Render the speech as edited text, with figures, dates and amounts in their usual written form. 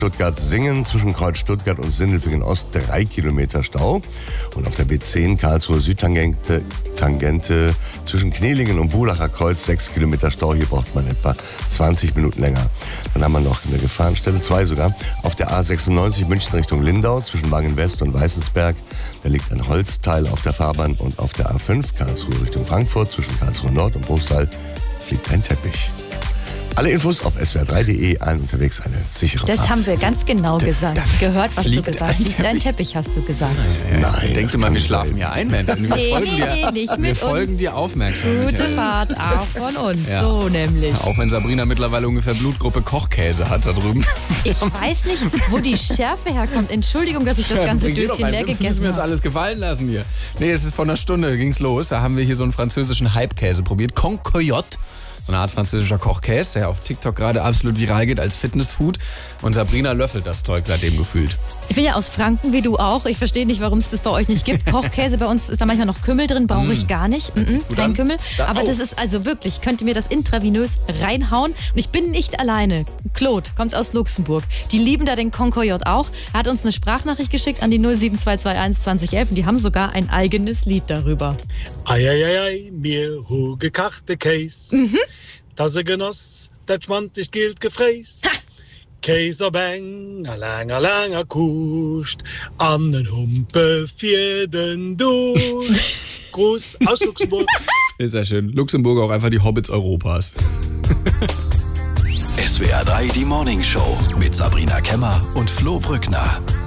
Stuttgart-Singen zwischen Kreuz Stuttgart und Sindelfingen Ost 3 Kilometer Stau. Und auf der B10 Karlsruhe Südtangente zwischen Knelingen und Bulacher Kreuz 6 Kilometer Stau. Hier braucht man etwa 20 Minuten länger. Dann haben wir noch eine Gefahrenstelle, 2 sogar, auf der A96 München Richtung Lindau zwischen Wangen-West und Weißensberg. Da liegt ein Holzteil auf der Fahrbahn und auf der A5 Karlsruhe Richtung Frankfurt zwischen Karlsruhe Nord und Bruchsal fliegt ein Teppich. Alle Infos auf swr3.de, allen unterwegs eine sichere Fahrt. Das haben wir ganz genau gesagt. Gehört, was du gesagt hast. Fliegt Ein Teppich hast du gesagt. Nein, Denkst du mal, wir schlafen hier ein, Mensch? Wir folgen dir aufmerksam. Gute Michael. Fahrt auch von uns, Ja. so nämlich. Auch wenn Sabrina mittlerweile ungefähr Blutgruppe Kochkäse hat da drüben. Ich weiß nicht, wo die Schärfe herkommt. Entschuldigung, dass ich das ganze Bring dir doch Döschen ein. leer Wir müssen gegessen wir uns habe. alles gefallen lassen hier. Nee, es ist vor einer Stunde, ging's los. Da haben wir hier so einen französischen Hype-Käse probiert. Concoyote. So eine Art französischer Kochkäse, der auf TikTok gerade absolut viral geht als Fitnessfood. Und Sabrina löffelt das Zeug seitdem gefühlt. Ich bin ja aus Franken, wie du auch. Ich verstehe nicht, warum es das bei euch nicht gibt. Kochkäse, bei uns ist da manchmal noch Kümmel drin, brauche ich gar nicht. sieht gut Kein an. Kümmel. Da Aber auch. das ist also wirklich, ich könnte mir das intravenös reinhauen. Und ich bin nicht alleine. Claude kommt aus Luxemburg. Die lieben da den Concoyote auch. Er hat uns eine Sprachnachricht geschickt an die 07221 2011 und die haben sogar ein eigenes Lied darüber. Eieiei, mir hu gekachte Käse. Das er genoss, das schwand ich gilt gefräst. Käse bang, a langer Kuscht, an den Humpe vierden durch. Gruß aus Luxemburg. Ist ja schön. Luxemburg auch einfach die Hobbits Europas. SWR 3, die Morning Show mit Sabrina Kemmer und Flo Brückner.